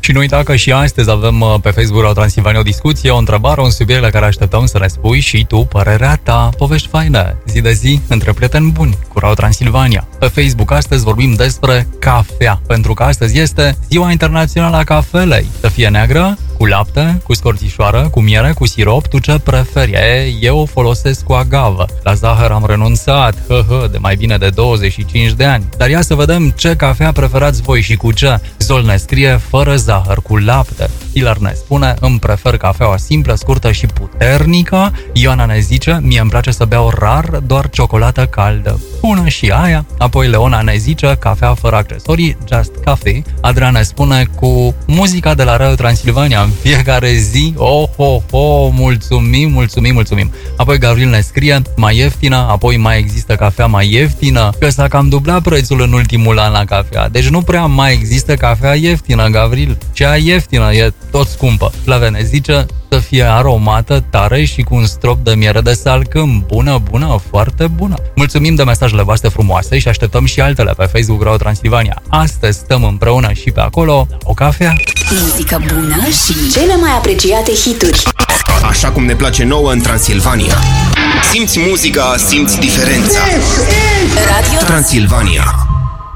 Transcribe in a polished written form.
Și nu uita că și astăzi avem pe Facebook Radio Transilvania o discuție, o întrebare, un subiect la care așteptăm să ne spui și tu părerea ta. Povești faine, zi de zi, între prieteni buni, cu Radio Transilvania. Pe Facebook astăzi vorbim despre cafea, pentru că astăzi este Ziua Internațională a Cafelei. Să fie neagră, cu lapte, cu scorțișoară, cu miere, cu sirop, tu ce preferi? Eu o folosesc cu agavă. La zahăr am renunțat, de mai bine de 25 de ani. Dar ia să vedem ce cafea preferați voi și cu ce. Zol ne scrie fără zahăr, cu lapte. Hilar ne spune, îmi prefer cafeaua simplă, scurtă și puternică. Ioana ne zice, mie îmi place să beau rar, doar ciocolată caldă. Bună și aia. Apoi Leona ne zice, cafea fără accesorii, just coffee. Adrian ne spune, cu muzica de la Radio Transilvania în fiecare zi. Mulțumim. Apoi Gavril ne scrie, mai ieftină, apoi mai există cafea mai ieftină, că s-a cam dublat prețul în ultimul an la cafea. Deci nu prea mai există cafea ieftină, Gavril. Cea ieftină e tot scumpă. Flave ne zice, să fie aromată, tare și cu un strop de miere de salcâm. Bună, foarte bună. Mulțumim de mesajele voastre frumoase și așteptăm și altele pe Facebook Radio Transilvania. Astăzi stăm împreună și pe acolo la o cafea. Muzică bună și cele mai apreciate hituri. Așa cum ne place nouă în Transilvania. Simți muzica, simți diferența. Radio Transilvania.